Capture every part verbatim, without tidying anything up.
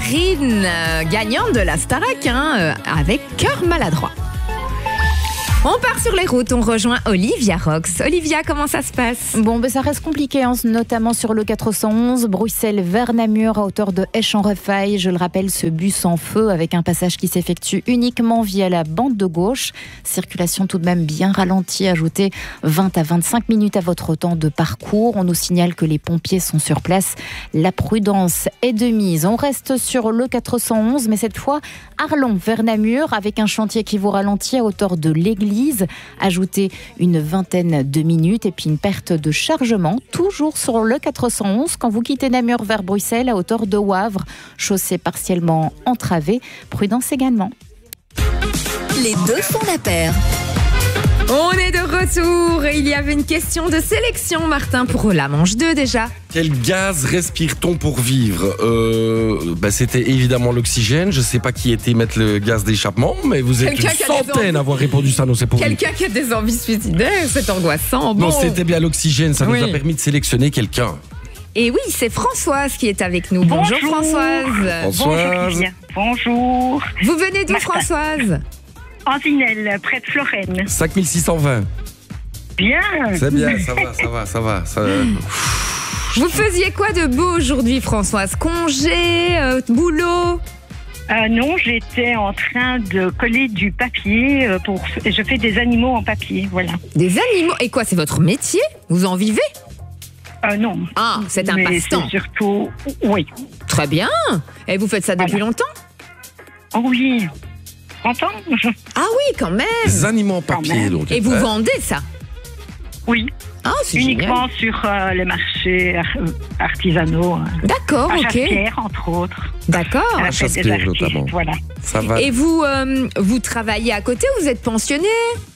Marine, euh, gagnante de la Starac, hein, euh, avec Cœur maladroit. On part sur les routes, on rejoint Olivia Rox. Olivia, comment ça se passe? Bon, ben ça reste compliqué, hein, notamment sur le quatre cent onze, Bruxelles vers Namur, à hauteur de Esch-en-Refaille. Je le rappelle, ce bus en feu avec un passage qui s'effectue uniquement via la bande de gauche. Circulation tout de même bien ralentie, ajoutez vingt à vingt-cinq minutes à votre temps de parcours. On nous signale que les pompiers sont sur place. La prudence est de mise. On reste sur le quatre cent onze, mais cette fois, Arlon vers Namur, avec un chantier qui vous ralentit à hauteur de l'église. Ajoutez une vingtaine de minutes et puis une perte de chargement, toujours sur le quatre cent onze, quand vous quittez Namur vers Bruxelles à hauteur de Wavre, chaussée partiellement entravée. Prudence également. Les deux font la paire. On est de retour et il y avait une question de sélection, Martin, pour la manche deux déjà. Quel gaz respire-t-on pour vivre? euh, bah, C'était évidemment l'oxygène. Je ne sais pas qui était mettre le gaz d'échappement, mais vous êtes Quelqu'un une qui a des centaine à avoir répondu ça. Non, c'est pour lui. Quelqu'un qui a des envies suicidaires, c'est angoissant. Bon. Non, c'était bien l'oxygène. Ça Oui. nous a permis de sélectionner quelqu'un. Et oui, c'est Françoise qui est avec nous. Bonjour, Bonjour. Françoise. Françoise. Bonjour Lydia. Bonjour. Vous venez d'où, Martin. Françoise? Anzinelle, près de Florène. cinq mille six cent vingt. Bien. C'est bien, ça va, ça va, ça va. Ça... Vous faisiez quoi de beau aujourd'hui, Françoise? Congé, euh, boulot? Euh, non, j'étais en train de coller du papier euh, pour. Je fais des animaux en papier, voilà. Des animaux? Et quoi, c'est votre métier? Vous en vivez? Euh, non. Ah, c'est un Mais passe-temps. c'est surtout, oui. Très bien. Et vous faites ça depuis Voilà. longtemps? Oh oui. Entends? Ah oui, quand même. Des animaux en papier, même. donc. Et vous Hein? vendez ça? Oui. Ah, c'est génial. Uniquement sur euh, les marchés ar- artisanaux. hein. D'accord, À ok. Chasse-Pierre, entre autres. D'accord. À la À fête des Chasse-Pierre, artistes, notamment. voilà. Ça va. Et vous, euh, vous travaillez à côté ou vous êtes pensionné?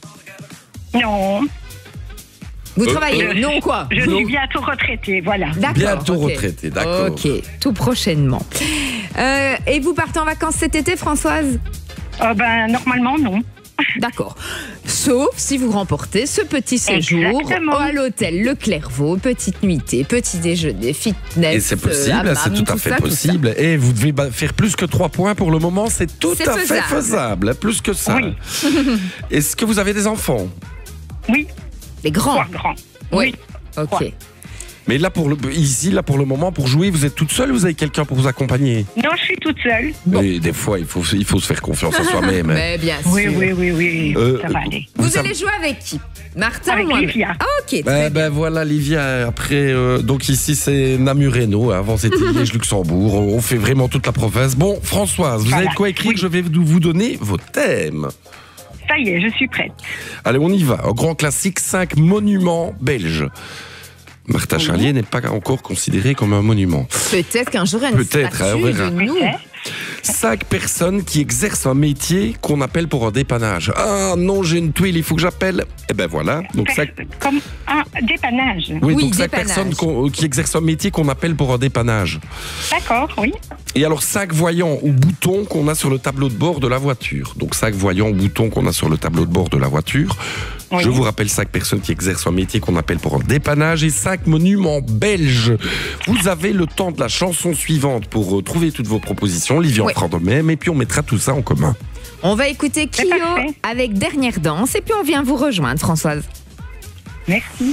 Non, Vous Euh, travaillez? euh, non, quoi? je Non. suis bientôt retraitée, voilà. D'accord. Bientôt ok. retraité, d'accord. Ok, tout prochainement. Euh, et vous partez en vacances cet été, Françoise? Euh, ben, normalement, non. D'accord. Sauf si vous remportez ce petit séjour Exactement. à l'hôtel Le Clairvaux, petite nuitée, petit déjeuner, fitness. Et c'est possible, euh, hammam, c'est tout à tout fait ça, tout possible. Et vous devez ba- faire plus que trois points pour le moment, c'est tout C'est à fait faisable. faisable. Plus que ça. Oui. Est-ce que vous avez des enfants? Oui, ça. Les grands. trois grands. Oui. Ok. Trois. Mais là, pour le, ici, là, pour le moment, pour jouer, vous êtes toute seule ou vous avez quelqu'un pour vous accompagner? Non, je suis toute seule. Bon. Mais des fois, il faut, il faut se faire confiance en soi-même. Mais bien sûr. Oui, oui, oui, oui. Euh, ça va aller. Vous, Vous allez jouer avec qui? Martin Avec ou moi? Livia. Ah, ok. très Ben, bien. ben voilà, Livia. Après, euh, donc ici, c'est Namur-Hainaut. Avant, c'était Liège-Luxembourg. On fait vraiment toute la province. Bon, Françoise, vous Voilà. avez de quoi écrire? Oui. Je vais vous donner vos thèmes. Ça y est, je suis prête. Allez, on y va. Un grand classique, cinq monuments belges. Martin Charlier n'est pas encore considéré comme un monument. Peut-être qu'un jour, il y a une Peut-être, hein, on statue verra. de nous. Peut-être. Cinq personnes qui exercent un métier qu'on appelle pour un dépannage. Ah non, j'ai une tuile, il faut que j'appelle. Eh ben voilà. Donc cinq, Comme un dépannage. oui, Oui, donc cinq dépannage. personnes qu'on- qui exercent un métier qu'on appelle pour un dépannage. D'accord, oui. Et alors cinq voyants ou boutons qu'on a sur le tableau de bord de la voiture. Donc cinq voyants ou boutons qu'on a sur le tableau de bord de la voiture. Oui. Je vous rappelle cinq personnes qui exercent un métier qu'on appelle pour un dépannage et cinq monuments belges. Vous avez le temps de la chanson suivante pour euh, trouver toutes vos propositions. Olivier Oui. en fera de même et puis on mettra tout ça en commun. On va écouter C'est Kyo parfait. avec Dernière Danse et puis on vient vous rejoindre, Françoise. Merci.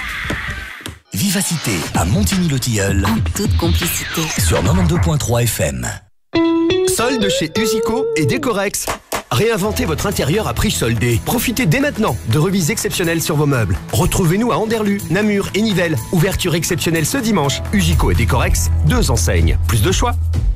Vivacité à Montigny-le-Tilleul En toute complicité. sur quatre-vingt-douze virgule trois F M. Solde chez Usico et Décorex. Réinventez votre intérieur à prix soldé. Profitez dès maintenant de remises exceptionnelles sur vos meubles. Retrouvez-nous à Anderlu, Namur et Nivelles. Ouverture exceptionnelle ce dimanche. Usico et Décorex, deux enseignes. Plus de choix.